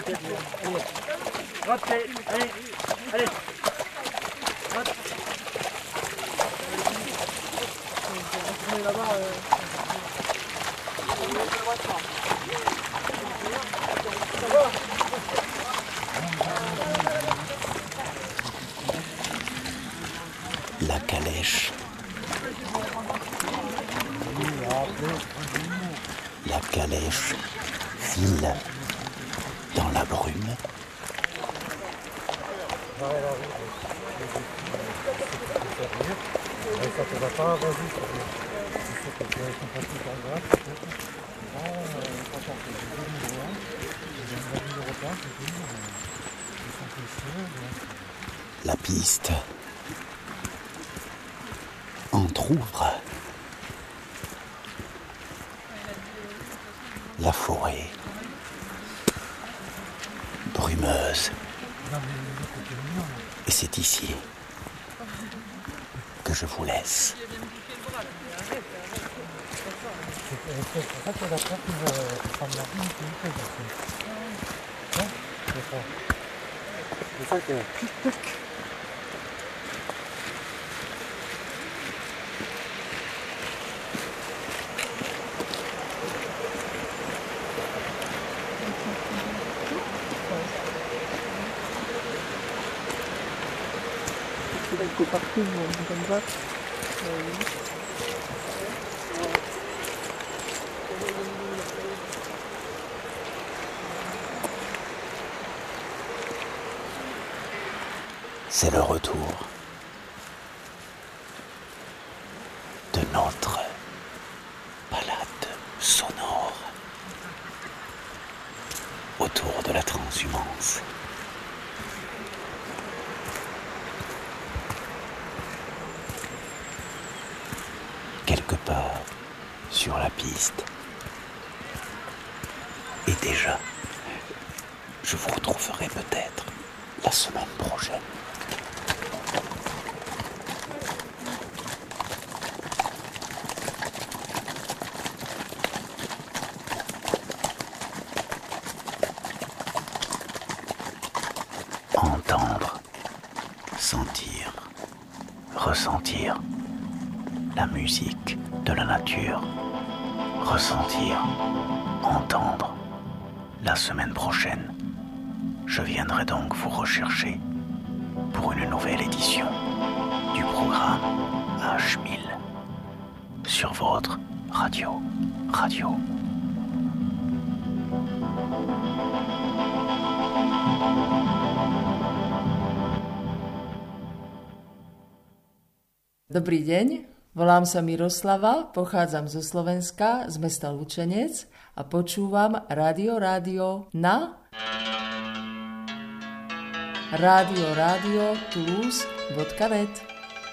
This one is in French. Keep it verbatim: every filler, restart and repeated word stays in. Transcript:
Allez, allez, allez. Là-bas, euh... La calèche. La calèche file dans la brume. Ça te va pas, vas-y. La piste entr'ouvre. La forêt brumeuse. Et c'est ici que je vous laisse. C'est pour ça que la porte va prendre la rue, c'est ça que... Il faut partout, comme ça. C'est le retour de notre balade sonore autour de la transhumance. Quelque part sur la piste. Et déjà, je vous retrouverai peut-être la semaine prochaine. Entendre, sentir, ressentir la musique de la nature, ressentir, entendre. La semaine prochaine, je viendrai donc vous rechercher pour une nouvelle édition du programme H mille sur votre radio, radio. Dobrý deň, volám sa Miroslava, pochádzam zo Slovenska, z mesta Lučenec a počúvam Rádio Rádio na rádio rádio plus bodka net.